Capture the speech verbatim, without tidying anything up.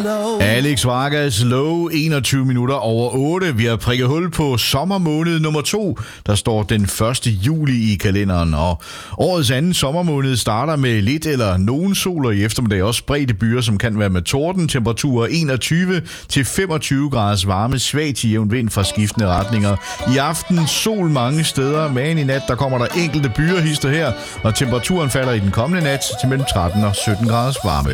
Alex Vargas Low, enogtyve minutter over otte. Vi har prikket hul på sommermåned nummer to. Der står den første juli i kalenderen, og årets anden sommermåned starter med lidt eller nogen sol, og i eftermiddag også spredte byer, som kan være med torden. Temperaturer enogtyve til femogtyve graders varme, svag til jævn vind fra skiftende retninger. I aften sol mange steder, men i nat der kommer der enkelte byer hister her, og temperaturen falder i den kommende nat til mellem tretten og sytten graders varme.